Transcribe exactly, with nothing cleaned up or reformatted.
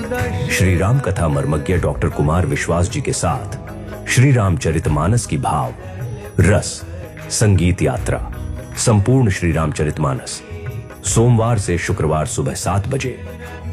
श्री राम कथा मर्मज्ञ डॉक्टर कुमार विश्वास जी के साथ श्री रामचरितमानस की भाव रस संगीत यात्रा संपूर्ण श्री रामचरितमानस सोमवार से शुक्रवार सुबह सात बजे